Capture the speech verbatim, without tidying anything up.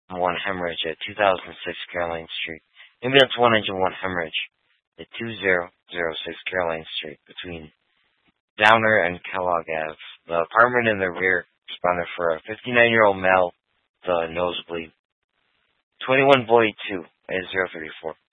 one hemorrhage at two thousand six Caroline Street. Ambulance one engine one hemorrhage at two thousand six Caroline Street between Downer and Kellogg Ave. The apartment in the rear responded for a fifty-nine-year-old male with a nosebleed. twenty-one Boyd two at zero thirty-four.